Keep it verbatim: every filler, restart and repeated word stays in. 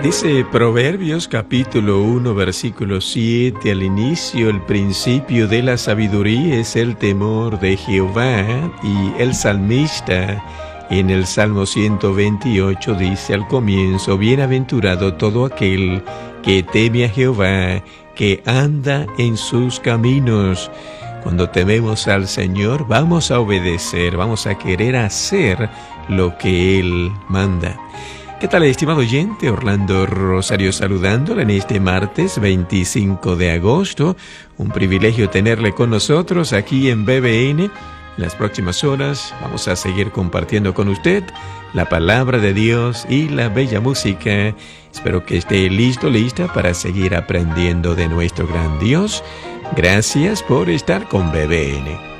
Dice Proverbios capítulo uno versículo siete, al inicio, el principio de la sabiduría es el temor de Jehová, y el salmista en el Salmo ciento veintiocho dice al comienzo: bienaventurado todo aquel que teme a Jehová, que anda en sus caminos. Cuando tememos al Señor, vamos a obedecer, vamos a querer hacer lo que Él manda. ¿Qué tal, estimado oyente? Orlando Rosario saludándole en este martes veinticinco de agosto. Un privilegio tenerle con nosotros aquí en B B N. En las próximas horas vamos a seguir compartiendo con usted la palabra de Dios y la bella música. Espero que esté listo, lista para seguir aprendiendo de nuestro gran Dios. Gracias por estar con B B N.